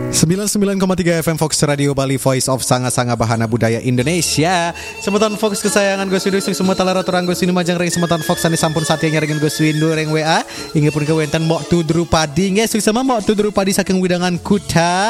99,3 FM Fox Radio Bali, Voice of Sanga-Sanga Bahana Budaya Indonesia. Semeton Fox kesayangan gue sudah semua talara turang gue sini majang ring semeton Fox ani sampun satya nyaringin gue swindu reng WA. Ingat pun kewenten mok tudru padi nge sama mok tudru padi saking widangan kuta.